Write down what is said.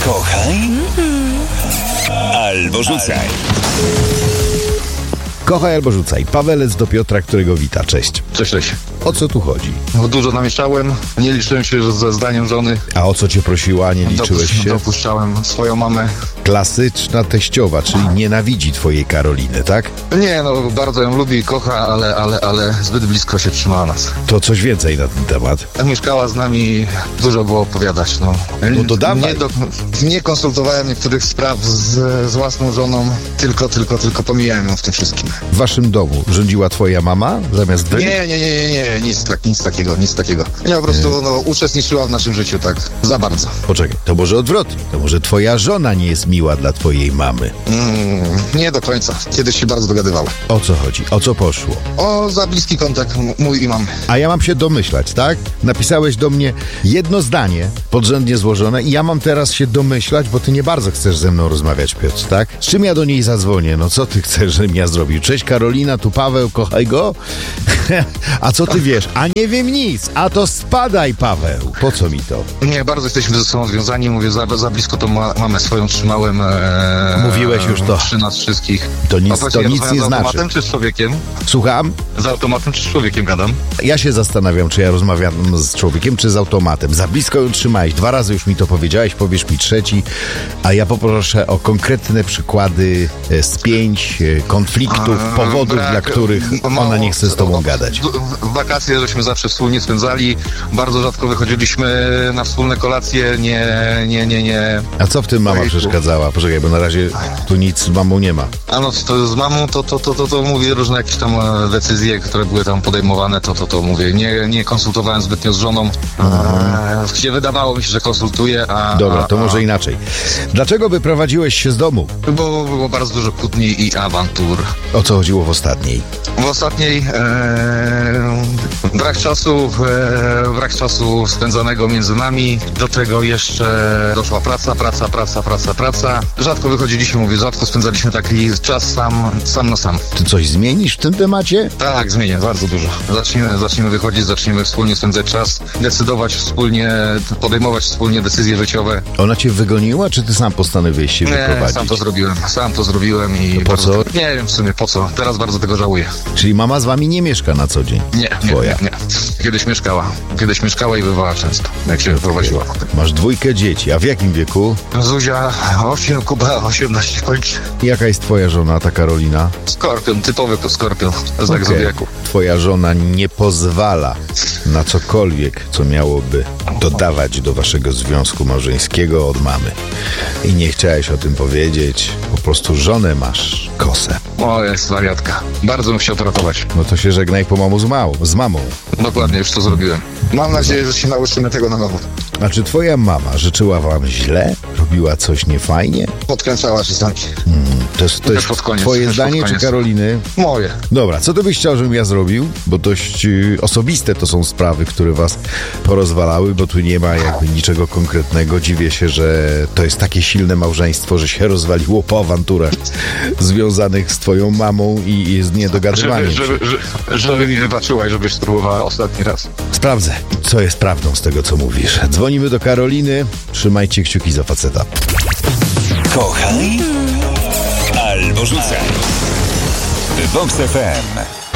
Kochaj albo rzucaj. Kochaj albo rzucaj. Pawelec do Piotra, którego wita. Cześć. Cześć. O co tu chodzi? No, dużo namieszałem, nie liczyłem się ze zdaniem żony. A o co cię prosiła? Nie liczyłeś się? Dopuszczałem swoją mamę. Klasyczna teściowa, czyli nienawidzi twojej Karoliny, tak? Nie, no bardzo ją lubi i kocha, ale zbyt blisko się trzymała nas. To coś więcej na ten temat. Jak mieszkała z nami, dużo było opowiadać, no. No to dawaj. Nie konsultowałem niektórych spraw z własną żoną, tylko pomijałem ją w tym wszystkim. W waszym domu rządziła twoja mama zamiast wy? Nie, nic takiego. Ja po prostu uczestniczyła w naszym życiu tak za bardzo. Poczekaj, to może odwrotnie. To może twoja żona nie jest miła dla twojej mamy. Nie do końca. Kiedyś się bardzo dogadywała. O co chodzi? O co poszło? O za bliski kontakt mój i mamy. A ja mam się domyślać, tak? Napisałeś do mnie jedno zdanie podrzędnie złożone i ja mam teraz się domyślać, bo ty nie bardzo chcesz ze mną rozmawiać, Piotr, tak? Z czym ja do niej zadzwonię? No co ty chcesz, żebym ja zrobił? Cześć Karolina, tu Paweł, kochaj go? A co ty wiesz? A nie wiem nic. A to spadaj, Paweł. Po co mi to? Nie, bardzo jesteśmy ze sobą związani. Mówię, za blisko to mamę swoją trzymałem. Mówiłeś już to. Przy nas wszystkich. To nic nie znaczy. Z automatem czy z człowiekiem? Słucham? Z automatem czy z człowiekiem gadam? Ja się zastanawiam, czy ja rozmawiam z człowiekiem, czy z automatem. Za blisko ją trzymałeś. 2 razy już mi to powiedziałeś, powiesz mi 3, a ja poproszę o konkretne przykłady spięć, konfliktów, powodów, dla których ona nie chce z tobą gadać. W wakacje żeśmy zawsze wspólnie spędzali. Bardzo rzadko wychodziliśmy na wspólne kolacje. Nie. A co w tym mama przeszkadzała? Poczekaj, bo na razie tu nic z mamą nie ma. A no, to z mamą to mówię różne jakieś tam decyzje, które były tam podejmowane, to mówię. Nie konsultowałem zbytnio z żoną. Gdzie wydawało mi się, że konsultuję, Dobra, to może inaczej. Dlaczego wyprowadziłeś się z domu? Bo było bardzo dużo kłótni i awantur. O co chodziło w ostatniej? W ostatniej brak czasu spędzanego między nami. Do tego jeszcze doszła praca. Rzadko wychodziliśmy, rzadko spędzaliśmy taki czas sam na sam. Ty coś zmienisz w tym temacie? Tak, zmienię, bardzo dużo. Zaczniemy wychodzić, zaczniemy wspólnie spędzać czas, decydować wspólnie, podejmować wspólnie decyzje życiowe. Ona cię wygoniła, czy ty sam postanowiłeś się wyprowadzić? Sam to zrobiłem i... To po co? Nie wiem w sumie po co, teraz bardzo tego żałuję. Czyli mama z wami nie mieszka na co dzień? Nie. Kiedyś mieszkała i bywała często, jak się wyprowadziła. Masz 2 dzieci, a w jakim wieku? Zuzia 8, Kuba 18 kończy. Jaka jest twoja żona, ta Karolina? Skorpion, typowy to skorpion, znak zodiaku. Twoja żona nie pozwala na cokolwiek, co miałoby dodawać do waszego związku małżeńskiego od mamy. I nie chciałeś o tym powiedzieć, po prostu żonę masz kosę. O, jest wariatka. Bardzo bym chciał to ratować. No to się żegnaj pomału z mamą. Dokładnie, już to zrobiłem. Mam nadzieję, że się nauczymy tego na nowo. A czy twoja mama życzyła wam źle? Robiła coś niefajnie? Podkręcała czasami. To jest twoje zdanie czy Karoliny? Moje. Dobra, co ty byś chciał, żebym ja zrobił? Bo dość osobiste to są sprawy, które was porozwalały, bo tu nie ma jakby niczego konkretnego. Dziwię się, że to jest takie silne małżeństwo, że się rozwaliło po awanturach związanych z twoją mamą i z niedogadywaniem. Żeby mi wybaczyła i żebyś spróbowała ostatni raz. Sprawdzę, co jest prawdą z tego, co mówisz. Dzwonimy do Karoliny. Trzymajcie kciuki za faceta. Kochaj albo rzucaj. Vox FM.